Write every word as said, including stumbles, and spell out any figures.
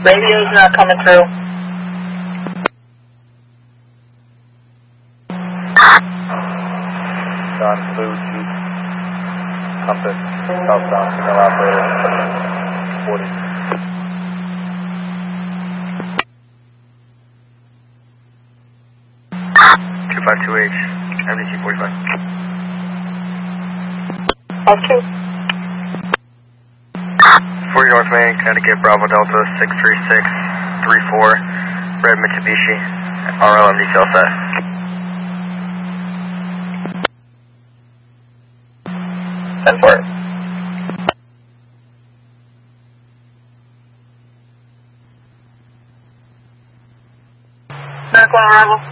Radio's not coming through. Don Blue Jeep. Compass. Southbound. Signal operator. forty. two five two H. M D C forty-five. F two. forty North Main, Connecticut, Bravo Delta, six three six three four, red Mitsubishi, R L M D cell set. ten four. Back on arrival.